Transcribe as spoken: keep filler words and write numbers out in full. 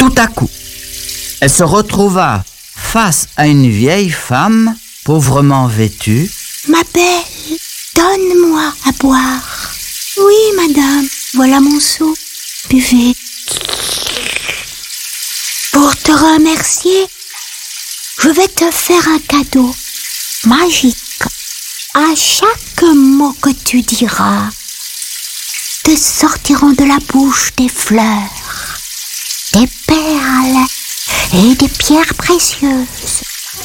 Tout à coup, elle se retrouva face à une vieille femme pauvrement vêtue. « Ma belle, donne-moi à boire. »« Oui, madame, voilà mon seau. Buvez. » Pour te remercier, je vais te faire un cadeau magique. À chaque mot que tu diras, te sortiront de la bouche des fleurs, des perles et des pierres précieuses.